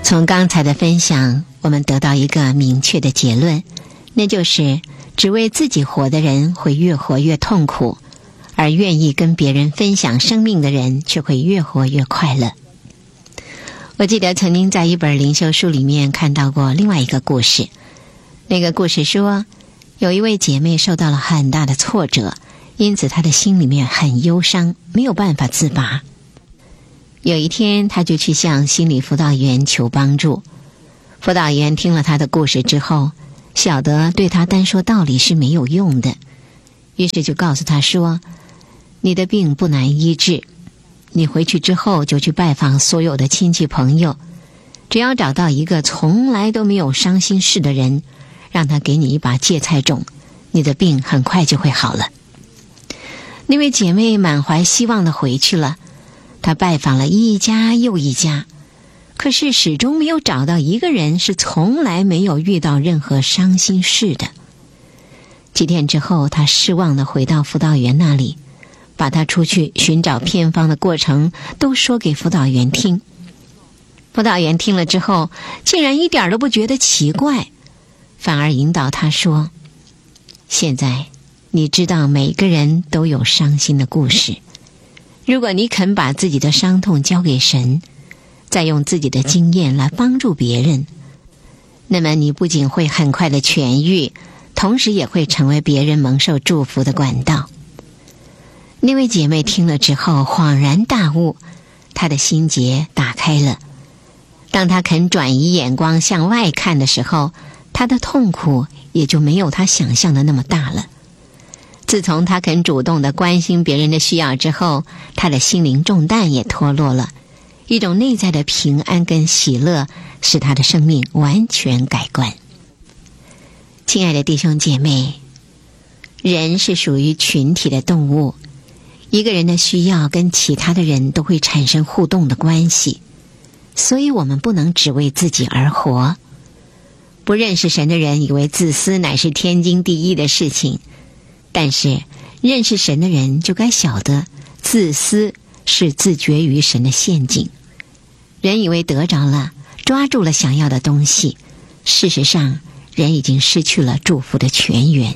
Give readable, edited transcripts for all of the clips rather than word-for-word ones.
从刚才的分享，我们得到一个明确的结论，那就是只为自己活的人会越活越痛苦，而愿意跟别人分享生命的人却会越活越快乐。我记得曾经在一本灵修书里面看到过另外一个故事，那个故事说，有一位姐妹受到了很大的挫折，因此她的心里面很忧伤，没有办法自拔。有一天，她就去向心理辅导员求帮助。辅导员听了她的故事之后，晓得对她单说道理是没有用的，于是就告诉她说，你的病不难医治，你回去之后就去拜访所有的亲戚朋友，只要找到一个从来都没有伤心事的人，让他给你一把芥菜种，你的病很快就会好了。那位姐妹满怀希望地回去了，她拜访了一家又一家，可是始终没有找到一个人是从来没有遇到任何伤心事的。几天之后，她失望地回到辅导员那里，把她出去寻找偏方的过程都说给辅导员听。辅导员听了之后，竟然一点都不觉得奇怪，反而引导她说，现在你知道每个人都有伤心的故事，如果你肯把自己的伤痛交给神，再用自己的经验来帮助别人，那么你不仅会很快的痊愈，同时也会成为别人蒙受祝福的管道。那位姐妹听了之后恍然大悟，她的心结打开了。当她肯转移眼光向外看的时候，她的痛苦也就没有她想象的那么大了。自从她肯主动地关心别人的需要之后，她的心灵重担也脱落了，一种内在的平安跟喜乐使她的生命完全改观。亲爱的弟兄姐妹，人是属于群体的动物，一个人的需要跟其他的人都会产生互动的关系，所以我们不能只为自己而活。不认识神的人以为自私乃是天经地义的事情，但是认识神的人就该晓得，自私是自绝于神的陷阱。人以为得着了，抓住了想要的东西，事实上人已经失去了祝福的泉源。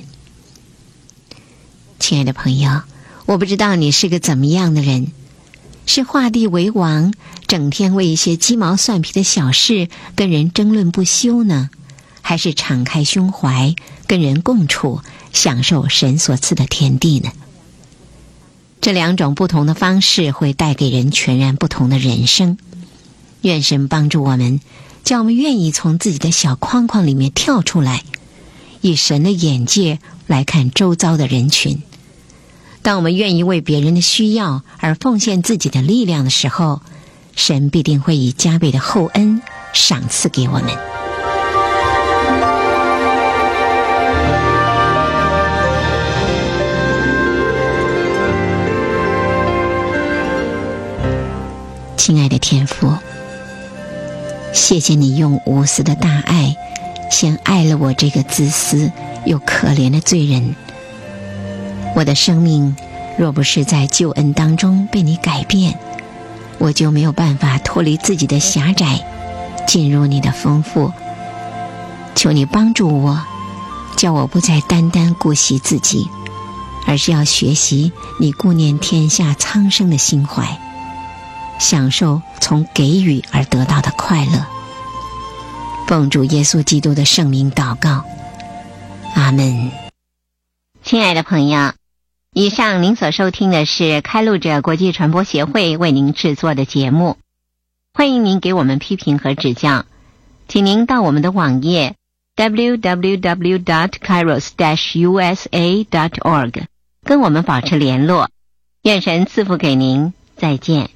亲爱的朋友，我不知道你是个怎么样的人，是画地为王，整天为一些鸡毛蒜皮的小事跟人争论不休呢，还是敞开胸怀跟人共处，享受神所赐的天地呢？这两种不同的方式会带给人全然不同的人生。愿神帮助我们，叫我们愿意从自己的小框框里面跳出来，以神的眼界来看周遭的人群。当我们愿意为别人的需要而奉献自己的力量的时候，神必定会以加倍的厚恩赏赐给我们。亲爱的天父，谢谢你用无私的大爱先爱了我这个自私又可怜的罪人。我的生命若不是在救恩当中被你改变，我就没有办法脱离自己的狭窄，进入你的丰富。求你帮助我，叫我不再单单顾惜自己，而是要学习你顾念天下苍生的心怀，享受从给予而得到的快乐。奉主耶稣基督的圣名祷告，阿们。亲爱的朋友，以上您所收听的是开路者国际传播协会为您制作的节目，欢迎您给我们批评和指教，请您到我们的网页 www.kairos-usa.org 跟我们保持联络。愿神赐福给您，再见。